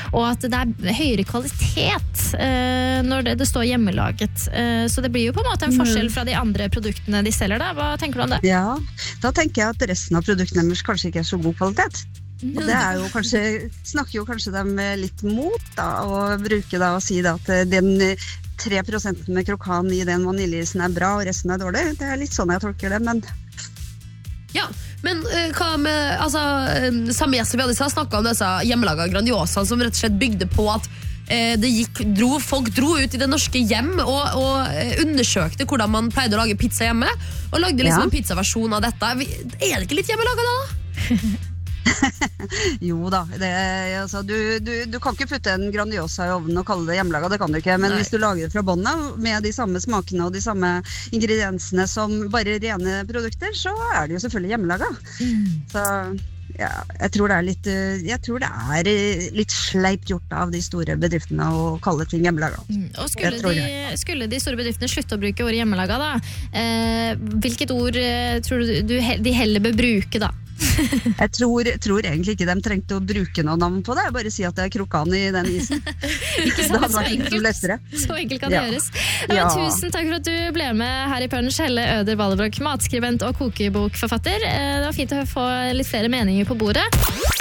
og at det høyere kvalitet når det står hjemmelaget. Så det blir jo på en måte en forskjell fra de andre produktene de selger da. Hva tenker du om det? Ja, da tenker jeg at resten av produktene deres kanskje ikke så god kvalitet. Og det jo kanskje, snakker jo kanskje dem litt mot da, og bruke da og si da at den 3% med krokan i den vaniljeisen bra, og resten dårlig. Det litt sånn jeg tolker det, men... Ja, men hva med, altså, samme gjest vi hadde snakket om disse hjemmelaget Grandiosa, som rett og slett bygde på at folk dro ut i det norske hjem og undersøkte hvordan man pleide å lage pizza hjemme, og lagde liksom en pizzaversjon av dette. Det ikke litt hjemmelaget da? Jo da, altså, du kan ikke putte en Grandiosa i ovnen og kalle det hjemmelaget, det kan du ikke, men hvis du lager det fra bånden med de samme smakene og de samme ingrediensene som bare rene produkter, så det jo selvfølgelig hjemmelaget. Så ja, jeg tror det litt sleipt gjort av de store bedriftene å kalle ting hjemmelaget. Og skulle de store bedriftene slutte å bruke ordet hjemmelaget da, hvilket ord tror du de heller bør bruke da? Jeg tror egentlig ikke de trengte å bruke noe navn på det. Jeg bare si at det krokan i den isen. Ikke sant, så enkelt kan det gjøres. Tusen takk for at du ble med her i Punch, Helle Øder Vallebrok, matskribent og kokebokforfatter. Det var fint å få litt flere meninger på bordet.